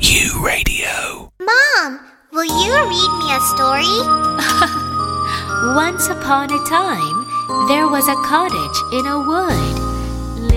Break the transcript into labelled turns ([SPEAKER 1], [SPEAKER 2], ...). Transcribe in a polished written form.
[SPEAKER 1] U Radio.
[SPEAKER 2] Mom, will you read me a story?
[SPEAKER 3] Once upon a time, there was a cottage in a wood.